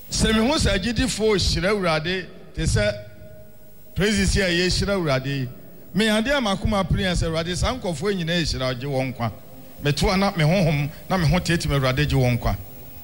Se me hu sa gidi fo hira urade te se praise here ye hira urade me ade amakoma priya se urade sankofo nyina ye hira oge won kwa me to na me honhom na me ho tete me urade ge won kwa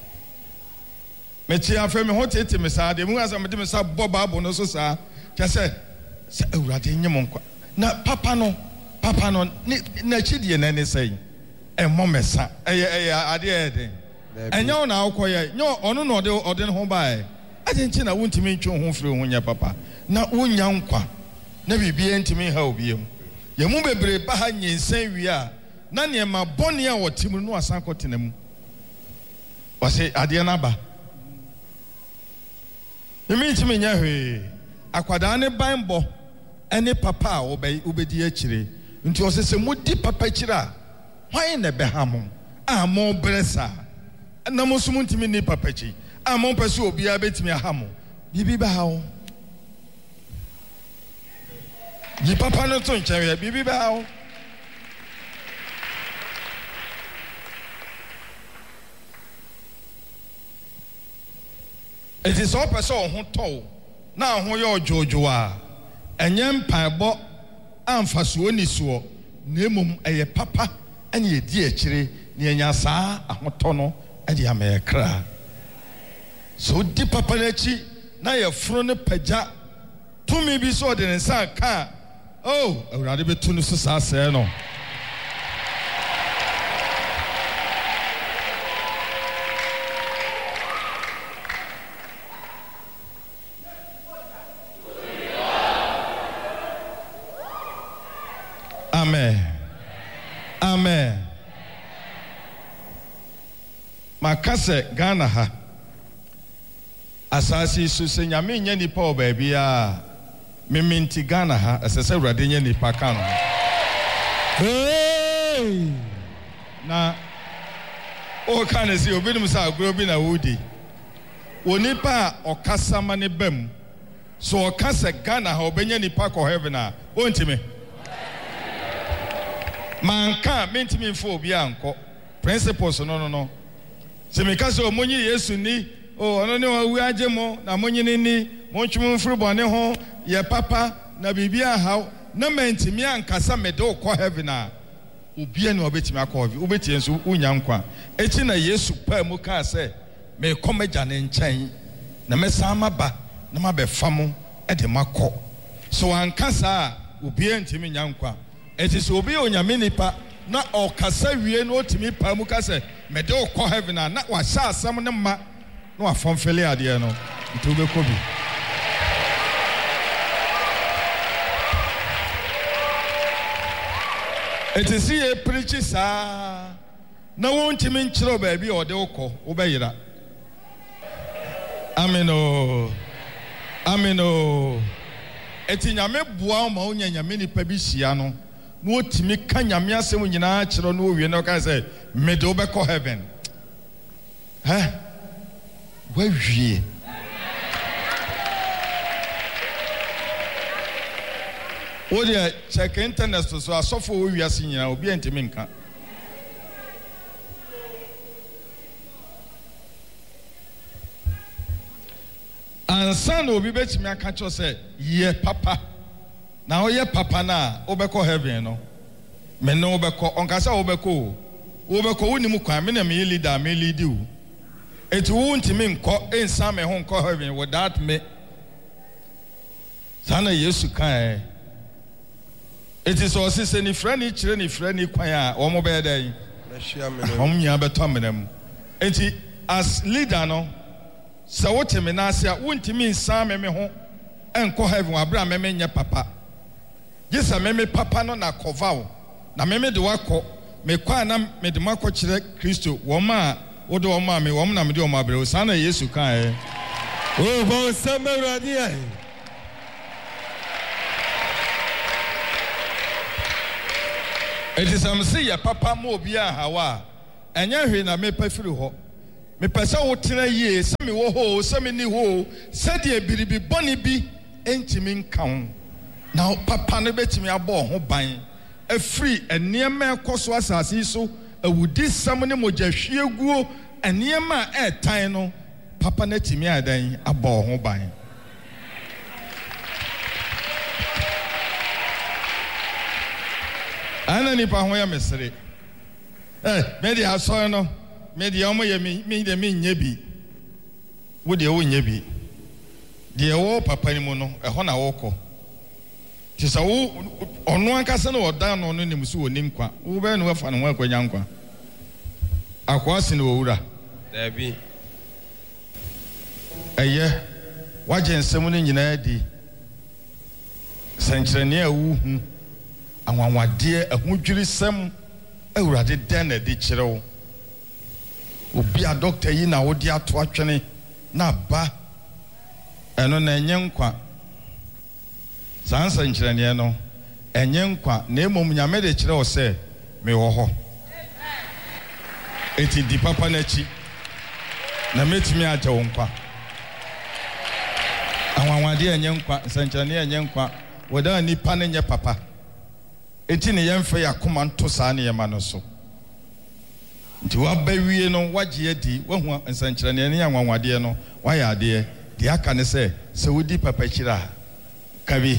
me ti afa me ho tete me sa de mu asa me de me sa boba bo no so sa kese se urade nyem kwa na papa no na chidie na ne sei e momesa ade ede enya na akoye nyo ono no ode ho bae agenchi na wontimi ntwe ho firi ho nya papa na wonya nkwa na bibie ntimi ha obiem ye mu bebre ba ha nyinsan wi a na ne ma bone a wotim no asan kotenam wase ade na ba emi ntimi nya hwe akwada ne banbo ene papa a obedi akire nti osese mudi papa akira hwan na be ha mo a mo bresa na mo sum ntimi ni papa chi a mo pese obi a betimi aha mo bibi ba ha o yi papa no to nche bibi ba ha o it is all person ho to na ho ye ojojo a enye mpaebo amfaso ni so na emom eye papa ene edi akire ne enya saa ahoto no ede amekra so di papa na chi na ye furo ne pagya tumi bi so de nsa ka oh awurade betu no so saa se no Amen. Makase Ghana ha. Asasi su se nyame nya nipa o ba bia. Meminti Ghana ha asese urade nya nipa kan. Hey! Na o kan se obi nim sa agro bi na wodi. Onipa okasama ne bam. So okase Ghana ha obenya nipa ko heaven a. Ontime. Manka mentimi mfo obi anko principles no se me kase omonyi Yesu ni ono ne wawu agemo na monyi ni monchum mfuru bone ho ye papa na bibia haw na mentimi ankasa mede ko heaven a obi ene obetimi akọ obeti enso unya nkwa echi na Yesu pa mu ka se me komeja ne nchen na mesama ba na mabefam e de makọ so ankasa obi entimi nya nkwa it is obi onyame nipa na okasa wie no otimi pa mu kase mede okọ heaven na wa sha asam ne ma na wa fonfele ade no ntube kobi it is a preach sa na wontimi nkyero ba bi ode okọ obeyira ameno etinyame bua ma onya nyame nipa bi hia no no otimi ka nyame asem nyina kyero no owie no ka say mede obekọ heaven wa wie odia check internet so asofo wo wiase nyina obi antimi nka ansan obi betimi aka cho say ye papa na oye papa na obekọ heaven no me no obekọ onkasa obekọ wonimu kwan me na me leader me lead you eti wo ntimi nkọ ensan me ho nkọ heaven without me sana Yesu kan eti so sise ni frani kire ni frani kwan a wo mo be dan nya beto menam eti as leader no se wote me na ase a wontimi nsan me ho enko heaven abra me nya papa gisa me papa no na cover na me de wakọ me kwa na me de makọ kire Kristo wo ma wo de wo ma me wo na me de wo ma bre sana Yesu kan o bon samaradi ai eti sam se ya papa mo obi a hawa enya hwe na me pa firi ho me pese wo tena yie se me wo ho se me ni ho se de biribi boni bi entimi nkan na papa no betimi abo ho ban afri enema ekoso asase so awudi sam ne mogya hwieguo enema etan no papa na timi adan abɔ ho ban ana nipa ho ya mesere me dia asɔre no me dia omo ye me de me nya bi wo de wo nya bi de wo papa ni mu no ɛhɔ na wokɔ ti sa wo ɔno ankasa na ɔda no no nim so wɔ nim kwa wo bɛ no wafa no ho akwanya nkwa akwasi ne wowura da bi ɛyɛ wagye nsɛm no nyinaa di sɛnkyerɛnne a wuhu anwanwadeɛ ahudwirisɛm awurade dɛn na de kyerɛw obi a doctor yi na wodi ato atwene na ba ɛno na ɛnyɛ nkwa saa nsɛnkyerɛnne no ɛnyɛ nkwa na emom nyame de kyerɛw sɛ mewɔ hɔ eti di papa n'akyi na metumi agye wo nkwa anwanwadeɛ ɛnyɛ nkwa nsɛnkyerɛnne ɛnyɛ nkwa wɔda nipa ne nyɛ papa enti ne yɛmfa yakoma nto saa ne yɛma no so nti waba wie no wagye adi wahu nsɛnkyerɛnne ne anwanwadeɛ no wayɛ adeɛ de aka ne sɛ wodi papa kyira kabi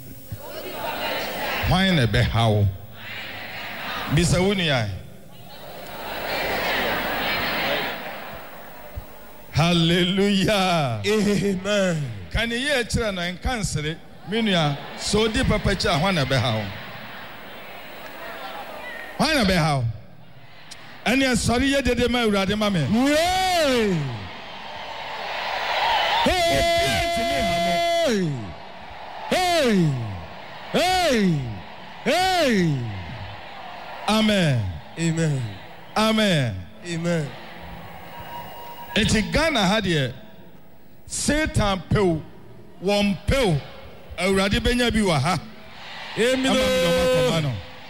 hwan na bɛhaw bisa wo nua hallelujah amen kan ye kyira na nkansere me nua so di papa kyira hwan na bɛhaw hwan na bɛhaw ɛne sɔre yɛ dede ma awurade ma me amen amen amen amen eti Ghana ha deɛ Satan pew wɔn pew awurade benya bi wɔ ha amen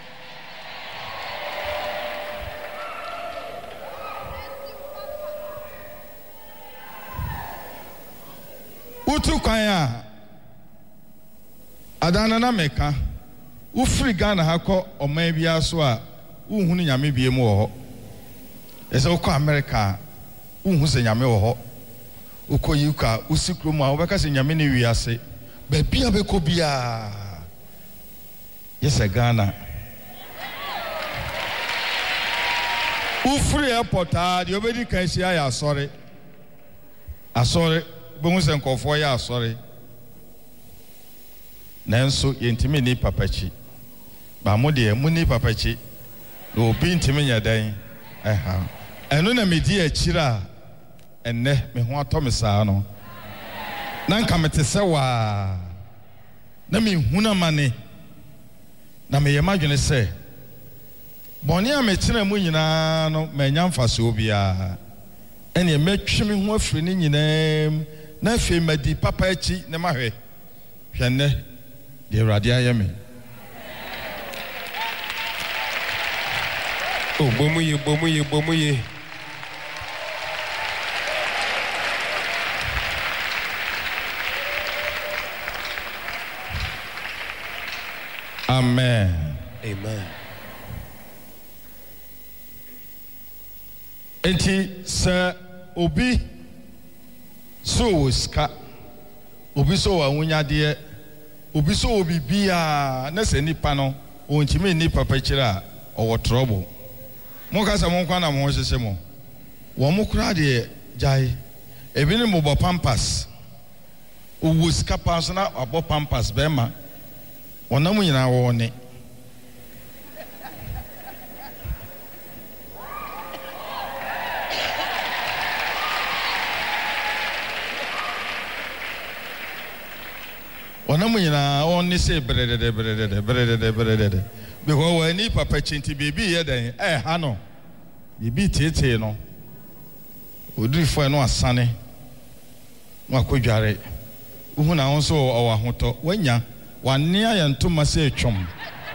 utu kwan a adana na meka ufiri Ghana ha kɔ ɔman bia so a unhunu nyame bie mu wɔ hɔ ɛsɛ wokɔ America unhu sɛ nyame wɔ hɔ ukɔ UK usikro mu a wobɛka sɛ nyame ne wiase baabi a bɛkɔ bia yɛsɛ Ghana ufiri airport a deɛ obɛdi kan hyia yɛ asɔre bɛhu sɛ nkɔfoɔ yɛ asɔre nanso yɛntimi ni papakyi ba mo deɛ mo ni papakyi na obi ntimi nyɛ dan ɛno na medi akyiri a ɛnnɛ me ho atɔ me saa no na nka mete sɛ waa na mehunu amane na meyɛ madwene sɛ bɔne a mekyerɛ mu nyinaa no manya mfasoɔ biara ɛne mɛtwe me ho afiri ne nyinaa mu na afei madi papa akyi ne mahwɛ hwɛ nnɛ deɛ awurade ayɛ me bomuye amen amen enti sɛ obi so wɔ sika obi so wɔ awonyadeɛ obi so wɔ bibia na sɛ nipa no ɔntimi ni papa kyerɛ a ɔwɔ trouble mo ka sɛ mo nkwa na mo hyehyɛ mo wɔ mo kura deɛ gyae ebi ne mo bɔ pampas owó sika pa so na abɔ pampas bɛma ɔnam nyinaa wɔ ne ɔnam nyinaa ɔne sɛ brɛdɛdɛ because wɔ ani papa kyinti biribi yɛ dɛn ɛha no biribi tietie no odurifo no asane no akɔdware wohu na wo nso ɔwɔ ahotɔ wanya wanne ayɛ ntoma sɛ atwom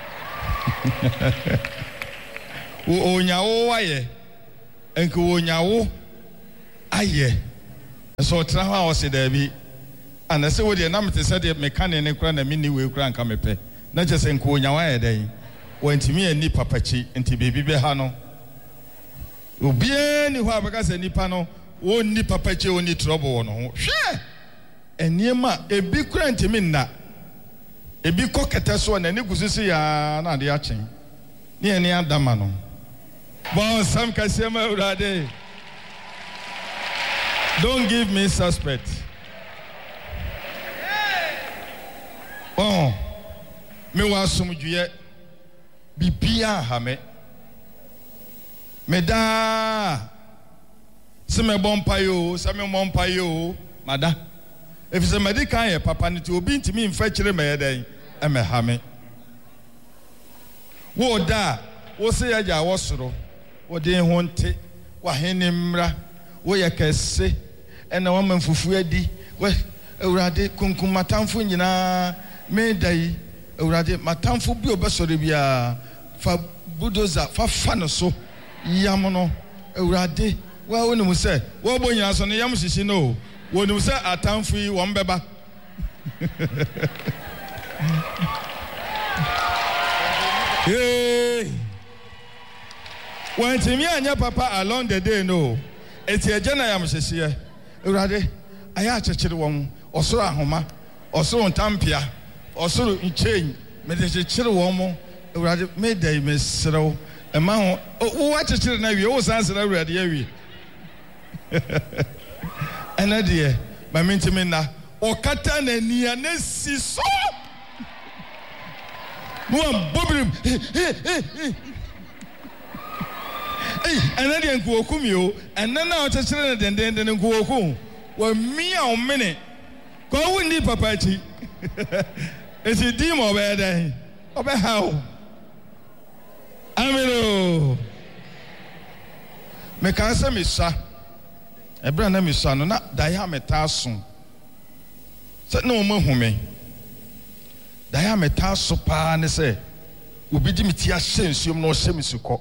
onyawo ayɛ enke onyawo ayɛ ɛsɛ ɔtena hɔ a ɔsɛ daabi ana sɛ wo deɛ na mete sɛ deɛ mekane ne kora na menni wei kora nka mepɛ na kyɛ sɛ nka onyawo ayɛ dɛn wantimi ani papakyi nti biribi bɛha no obiara ni hɔ a bɛka sɛ nipa no wonni papa che wonni trouble no ho hwe eniema ebi kura ntimi nna ebi kokete so na ne gusisi ya na de achen ne eni adama no bon sam kasema urade don't give me suspect oh me wa sumdue bibia ha me da se me bompayo se me mompayo mada if se me di kan ye papa ni ti obi ntimi mfa kire me yeden e me ha me wo da wo se ya ja wo soro wo de ho nte wa hene mra wo ye kese e na wa manfufu adi we Ewurade kunkum matamfo nyina me dai Ewurade matamfo bi obesore bia fa budoza fa no so yam no Ewurade wa woni mu se wo bo nyina so no yam hihyi no woni mu se atamfo yi wo mbeba hey when timi anya papa along the day no eti eje na yam hihye Ewurade aya chechire won osoro ahoma osoro ntampia osoro nchen me de chechire won mo Ewurade me dai me serew e ma ho wo chechire na wie wo san sere Ewurade ya wie ena de ma mentimi na o kata na nia na si so mo bobrim ena de nku okumi o ena na o chechire na denden nku oku wa mia o mene ko wundi papa chi esi di mo be dan obe how amino me kan se me sa ebra na me sa no na daya meta so se na o mahume daya meta so pa ne se obi di meti a hyensuom na o hye me sukọ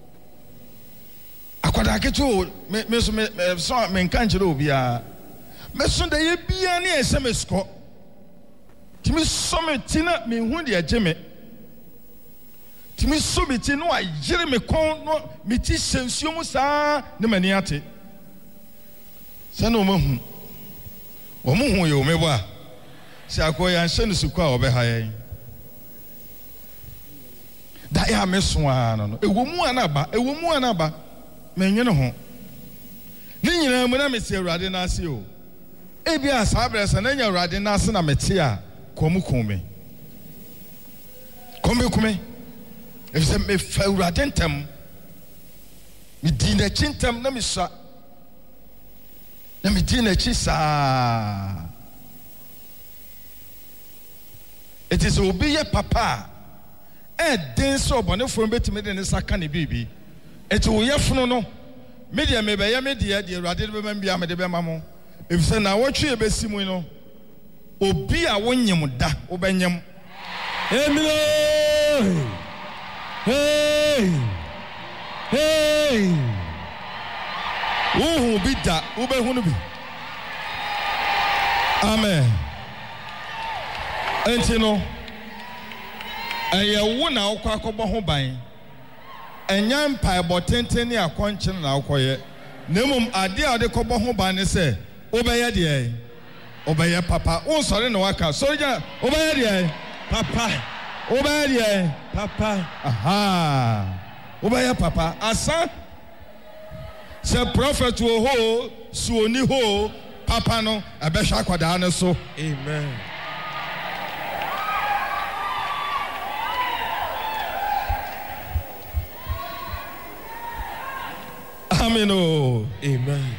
akwada kecho me so me kan kire obi a me so da ye bia ne ese me sukọ timi so me tina me hu de agye timi so me ti no ayire me kon no me ti hyensuom saa ne mani ate se na o mahu o mu hu ye o mebo a se akoya hye ne sukọ a obe ha yen da ya me so ano no ewo mu anaba me nwene ho ni nyina mu na me se Awurade na ase o ebi asabre se na nya Awurade na ase na mete a komukume efse me fa Awurade ntem me di na chintem na me sa na me di na chi sa it is obi ye papa den so bonefo betime de ne saka ne bibi eti wo yefunu no media me be ya media de Awurade be mambia me de be mamo efse na wotwe e besimu no obi a wonyem da wo benyem emilo hey wo bi da wo be hunu bi amen enti no eye wo na wo akọbọ ho ban enya mpa ebotenten ne akonkyen na akoye nemum ade a de kọbọ ho ban ne se obeye de obeye papa wo sori na waka sori ja obeye de papa obeye de papa aha obeye papa asa se prophet wo ho suoni ho papa no abehwa akwada ne so amen amen oh amen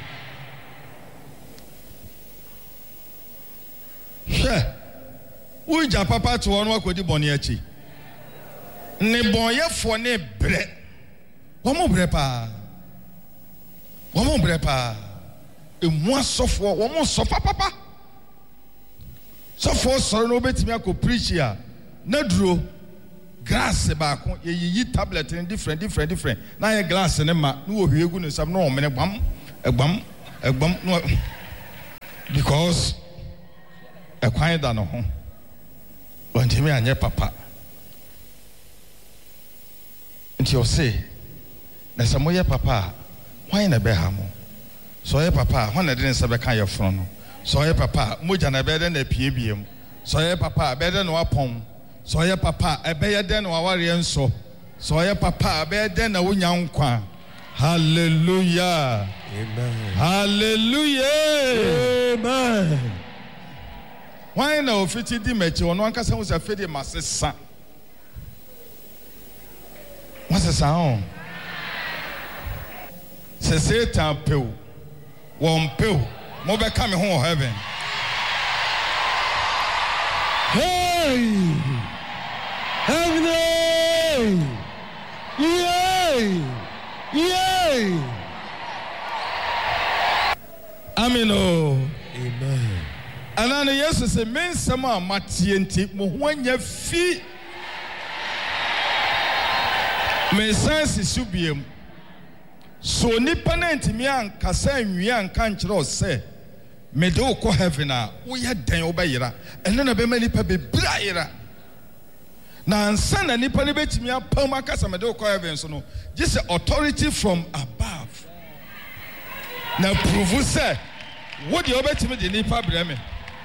uja papa to ono akodi boni achi ne bonyefo ne bre wo mo bre pa emu asofo wo mo sofa papa sofo soro no betimi akọ preach ya na duro glass baako ye tablet in different na ye glass ne ma no wo hwegu ne sam no o mene gbam no because ekwan da no ho wantimi anye papa nti o se na samoye papa why na be ha mo So ye papa, when I didn't say beka your front. So ye papa, moja na better than a PBM. So ye papa, better than a pom. So ye papa, a better than a warrior so. So ye papa, better than a winyankwa. Hallelujah. Amen. Hallelujah. Amen. Why no 50 dimechi on one casa was a fede master. What's the sound? Se Satan pill, one pill, more by coming home heaven. Hey! Heaven! Yay! Yay! Amen. Amen. And then yes, say men sama matienti mo wanya fi. Me sense subiem. So nipa na ntimi ankasa nwia anka nkyere ose me de ukọ heaven a wo ye den obeyira eno na be ma nipa be braira na ansa na nipa ne betimi apam akasa me de ukọ heaven so no just authority from above na prove say wo de obetimi de nipa bra me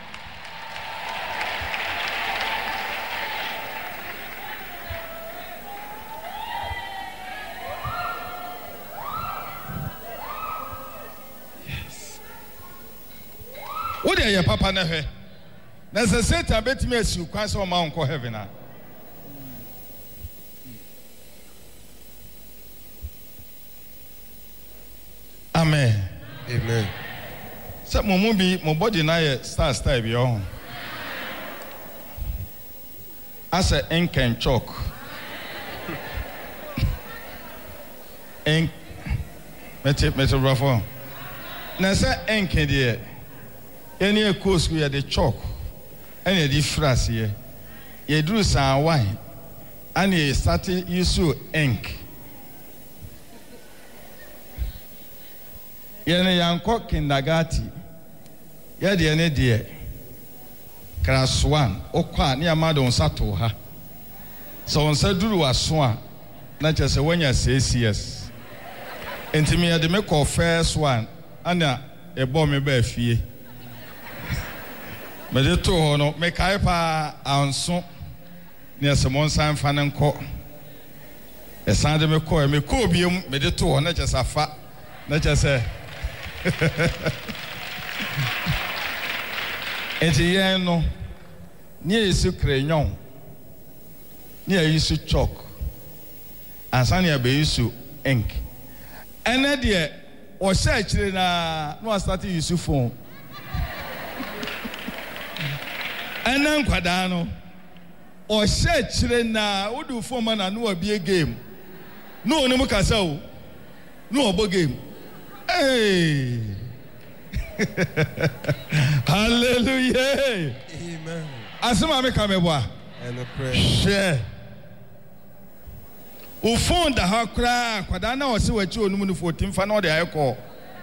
what are your papa na he na se Satan betimi asiu kwan se o ma onko heaven a amen Amen. so mo bi mo body na ye star bi o as a ink and chalk ink mete brafo na se ink de any a course we are the chalk, any the phrase here. You drew some wine, and you started use ink. Yene yanko kindagati, yadi ene die, kraswan, okwa ni amado on sato ha. So on said duru aswan, not just when you say yes. Intimia de make of first one, and a bomb be fee. Me de to ho no me kai pa anso ne asemon san fa ne nko e san de me ko biem me de to ho na chesa fa na chese enti yen no ne yesu crayon ne yesu chalk ansan ne be yesu ink ene de o sha chire na no start yesu phone Anan kwadano o she chire na wodu forma na no obie game no oni mukasa o no obo game hey hallelujah Amen. asema me kameboa And a prayer. share o phone da ha kra kwadana o se wachi onum no 14 fa na o de ayeko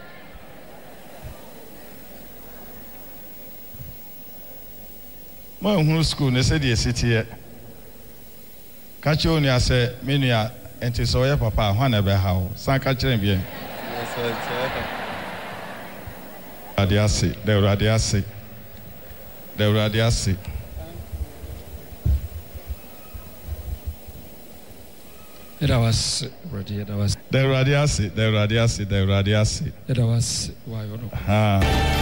my home school, they said, yes, it's here. Catch you on your say, Minia, and to so your papa, one ever how. San catch him bien. Yes, sir. Radiasi, the radiasi, the radiasi. It was ready, it was The radiasi, the radiasi, the radiasi. it was why Ah.